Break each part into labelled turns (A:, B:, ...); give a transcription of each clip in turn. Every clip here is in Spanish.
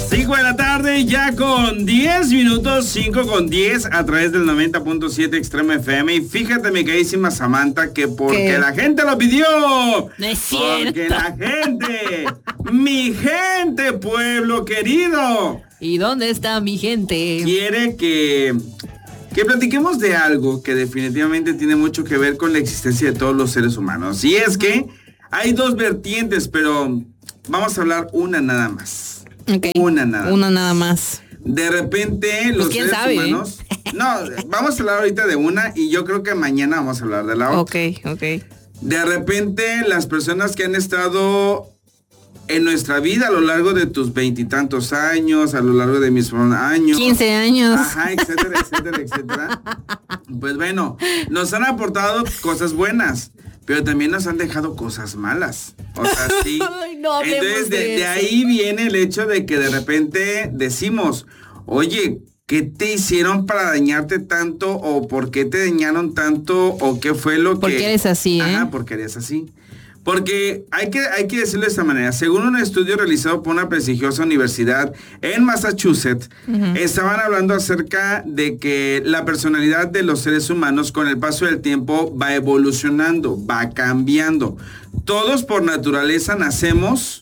A: 5 de la tarde, ya con 10 minutos, 5 con 10 a través del 90.7 Extremo FM. Y fíjate, mi queridísima Samantha, que porque la gente lo pidió.
B: No es cierto.
A: Porque la gente, mi gente, pueblo querido.
B: ¿Y dónde está mi gente?
A: Quiere que platiquemos de algo que definitivamente tiene mucho que ver con la existencia de todos los seres humanos. Y es que hay dos vertientes, pero vamos a hablar una nada más.
B: Okay.
A: Una nada
B: más.
A: De repente los
B: ¿quién
A: seres
B: sabe,
A: humanos... No, vamos a hablar ahorita de una y yo creo que mañana vamos a hablar de la otra.
B: Ok.
A: De repente las personas que han estado en nuestra vida a lo largo de tus 20 y tantos años, a lo largo de mis años...
B: 15 años.
A: Ajá, etcétera. Pues bueno, nos han aportado cosas buenas, pero también nos han dejado cosas malas. O sea, sí.
B: Ay, no,
A: entonces, de ahí viene el hecho de que de repente decimos, oye, ¿qué te hicieron para dañarte tanto? ¿O por qué te dañaron tanto? ¿O qué fue lo que...?
B: Porque eres así,
A: Ajá, porque eres así. Porque hay que decirlo de esta manera. Según un estudio realizado por una prestigiosa universidad en Massachusetts, estaban hablando acerca de que la personalidad de los seres humanos con el paso del tiempo va evolucionando, va cambiando. Todos por naturaleza nacemos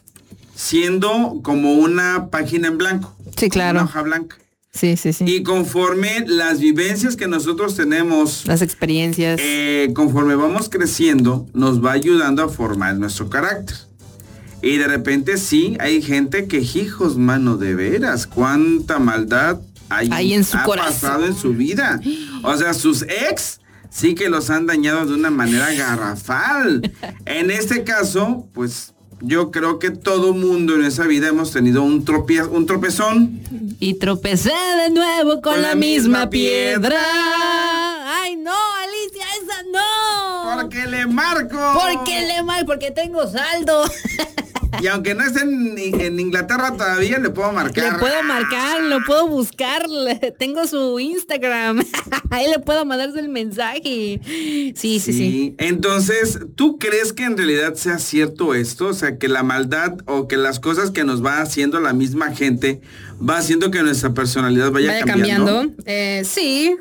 A: siendo como una página en blanco.
B: Sí, claro.
A: Una hoja blanca.
B: Sí.
A: Y conforme las vivencias que nosotros tenemos,
B: las experiencias,
A: conforme vamos creciendo, nos va ayudando a formar nuestro carácter. Y de repente sí, hay gente que, hijos, mano, de veras, cuánta maldad hay
B: en su
A: ha
B: corazón.
A: pasado en su vida. O sea, sus ex sí que los han dañado de una manera garrafal. En este caso, pues... yo creo que todo mundo en esa vida hemos tenido un tropezón.
B: Y tropecé de nuevo con la misma piedra. Ay, no, Alicia, esa no.
A: Porque le marco.
B: Porque tengo saldo.
A: Y aunque no esté en Inglaterra todavía, le puedo marcar.
B: Le puedo marcar, lo puedo buscar. Tengo su Instagram. Ahí le puedo mandarse el mensaje. Sí.
A: Entonces, ¿tú crees que en realidad sea cierto esto? O sea, que la maldad o que las cosas que nos va haciendo la misma gente va haciendo que nuestra personalidad vaya cambiando.
B: Sí.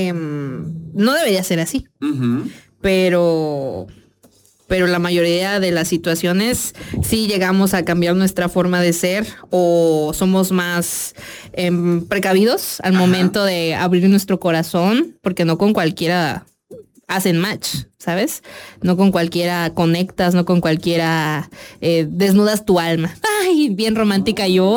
B: No debería ser así. Pero la mayoría de las situaciones sí llegamos a cambiar nuestra forma de ser o somos más precavidos al momento de abrir nuestro corazón, porque no con cualquiera hacen match, ¿sabes? No con cualquiera conectas, no con cualquiera desnudas tu alma. Ay, bien romántica yo.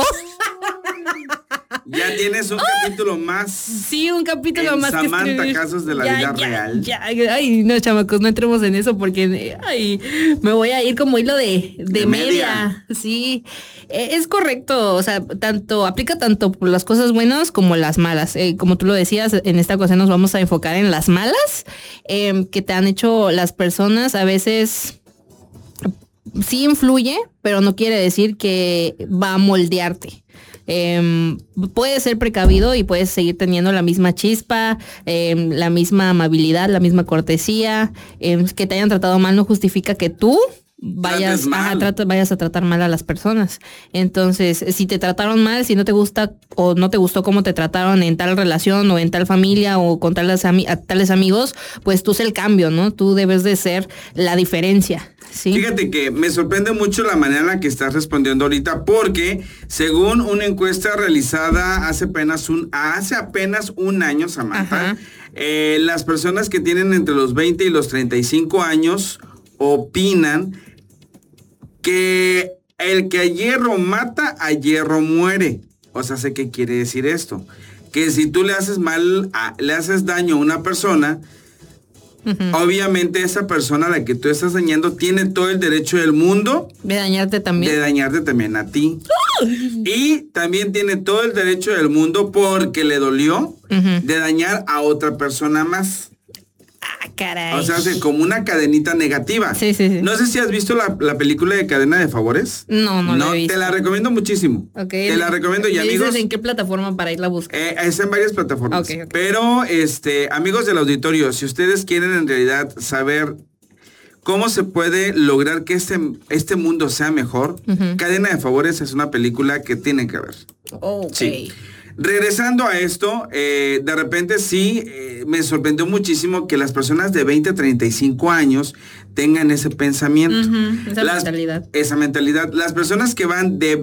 A: Ya tienes un capítulo más.
B: Sí, un capítulo
A: en
B: más
A: Samantha,
B: que escribir.
A: Casos de la vida real.
B: Ay, no, chamacos, no entremos en eso porque me voy a ir como hilo de media. Sí, es correcto. O sea, aplica tanto por las cosas buenas como las malas. Como tú lo decías, en esta ocasión nos vamos a enfocar en las malas que te han hecho las personas. A veces sí influye, pero no quiere decir que va a moldearte. Puedes ser precavido y puedes seguir teniendo la misma chispa, la misma amabilidad, la misma cortesía. Que te hayan tratado mal no justifica que tú vayas a tratar mal a las personas. Entonces, si te trataron mal, si no te gusta o no te gustó cómo te trataron en tal relación o en tal familia o con tales amigos, pues tú sé el cambio, ¿no? Tú debes de ser la diferencia. ¿Sí?
A: Fíjate que me sorprende mucho la manera en la que estás respondiendo ahorita, porque según una encuesta realizada hace apenas un año, Samantha, las personas que tienen entre los 20 y los 35 años opinan que el que a hierro mata, a hierro muere. O sea, sé qué quiere decir esto. Que si tú le haces daño a una persona, obviamente esa persona a la que tú estás dañando tiene todo el derecho del mundo
B: de dañarte también
A: a ti. Y también tiene todo el derecho del mundo, porque le dolió, de dañar a otra persona más.
B: Caray.
A: O sea, hace como una cadenita negativa.
B: Sí.
A: No sé si has visto la película de Cadena de Favores.
B: No la he visto.
A: Te la recomiendo muchísimo.
B: Okay.
A: Te la recomiendo. Y amigos,
B: ¿en qué plataforma para irla a buscar?
A: Es en varias plataformas.
B: Okay.
A: Pero, amigos del auditorio, si ustedes quieren en realidad saber ¿Cómo se puede lograr que este mundo sea mejor? Cadena de Favores es una película que tienen que ver.
B: Okay.
A: Sí. Regresando a esto, de repente sí, me sorprendió muchísimo que las personas de 20 a 35 años tengan ese pensamiento.
B: Mentalidad.
A: Esa mentalidad. Las personas que van de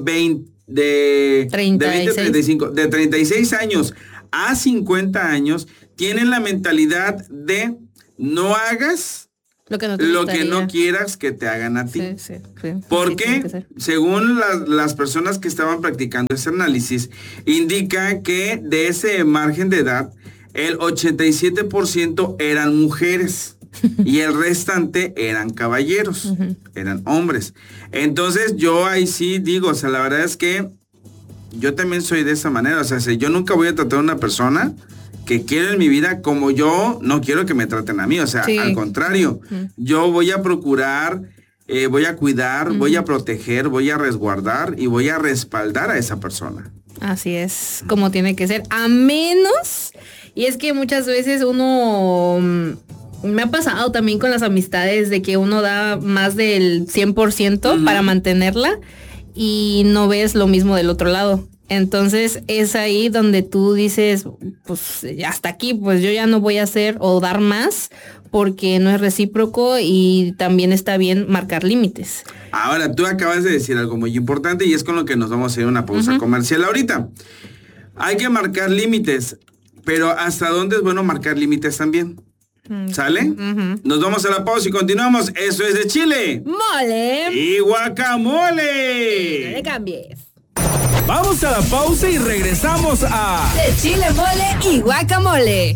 A: 36 años a 50 años tienen la mentalidad de no hagas lo que no quieras que te hagan a ti.
B: Sí.
A: Porque según las personas que estaban practicando ese análisis, indica que de ese margen de edad, el 87% eran mujeres y el restante eran caballeros, eran hombres. Entonces yo ahí sí digo, o sea, la verdad es que yo también soy de esa manera. O sea, si yo nunca voy a tratar a una persona que quiero en mi vida como yo no quiero que me traten a mí. O sea, al contrario, yo voy a procurar, voy a cuidar, voy a proteger, voy a resguardar y voy a respaldar a esa persona.
B: Así es, como tiene que ser. A menos, y es que muchas veces uno... Me ha pasado también con las amistades de que uno da más del 100% para mantenerla y no ves lo mismo del otro lado. Entonces es ahí donde tú dices, pues hasta aquí, pues yo ya no voy a hacer o dar más porque no es recíproco y también está bien marcar límites.
A: Ahora, tú acabas de decir algo muy importante y es con lo que nos vamos a ir a una pausa comercial ahorita. Hay que marcar límites, pero ¿hasta dónde es bueno marcar límites también? ¿Sale? Nos vamos a la pausa y continuamos. Eso es de chile,
B: mole
A: y guacamole.
B: No le cambies.
C: Vamos a la pausa y regresamos a
B: De chile, mole y guacamole.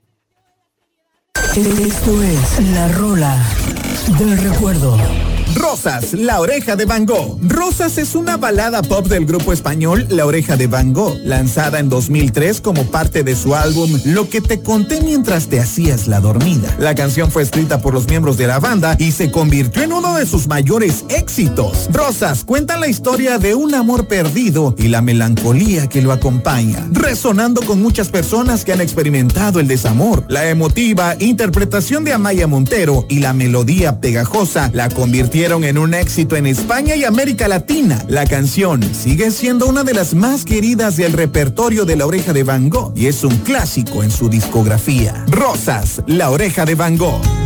D: Esto es La Rola del Recuerdo. Rosas, La Oreja de Van Gogh. Rosas es una balada pop del grupo español La Oreja de Van Gogh, lanzada en 2003 como parte de su álbum Lo que te conté mientras te hacías la dormida. La canción fue escrita por los miembros de la banda y se convirtió en uno de sus mayores éxitos. Rosas cuenta la historia de un amor perdido y la melancolía que lo acompaña, resonando con muchas personas que han experimentado el desamor. La emotiva interpretación de Amaya Montero y la melodía pegajosa la convirtieron en un éxito en España y América Latina. La canción sigue siendo una de las más queridas del repertorio de La Oreja de Van Gogh y es un clásico en su discografía. Rosas, La Oreja de Van Gogh.